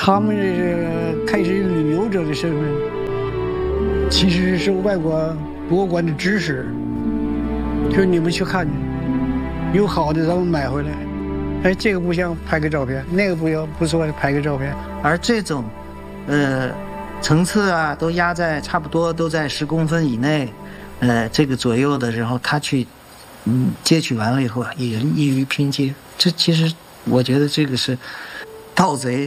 他们是开始旅游者的身份，其实是外国博物馆的知识，就是你们去看去，有好的咱们买回来。哎，这个不像拍个照片，那个不错拍个照片。 而这种，层次啊，都压在差不多都在10公分以内，这个左右的，然后他去，截取完了以后也易于拼接。这其实我觉得这个是盗贼